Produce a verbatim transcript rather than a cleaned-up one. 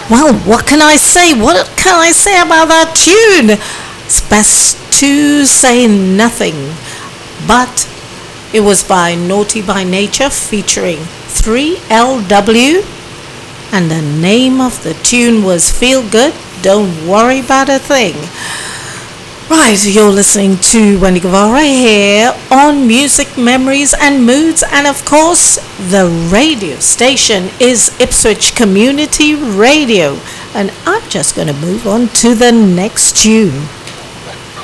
Well, what can I say? What can I say about that tune? It's best to say nothing. But it was by Naughty by Nature featuring three L W. And the name of the tune was Feel Good, Don't Worry About a Thing. Right, you're listening to Wendy Guevara here on Music, Memories and Moods. And of course, the radio station is Ipswich Community Radio. And I'm just going to move on to the next tune.